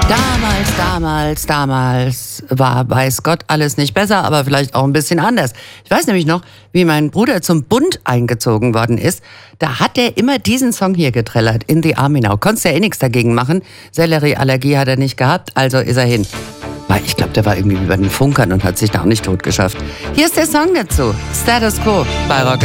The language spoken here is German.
Damals war, weiß Gott, alles nicht besser, aber vielleicht auch ein bisschen anders. Ich weiß nämlich noch, wie mein Bruder zum Bund eingezogen worden ist. Da hat er immer diesen Song hier getrellert, In the Army Now. Konntest ja eh nichts dagegen machen. Sellerieallergie hat er nicht gehabt, also ist er hin. Weil ich glaube, der war irgendwie bei den Funkern und hat sich da auch nicht tot geschafft. Hier ist der Song dazu. Status Quo bei Rock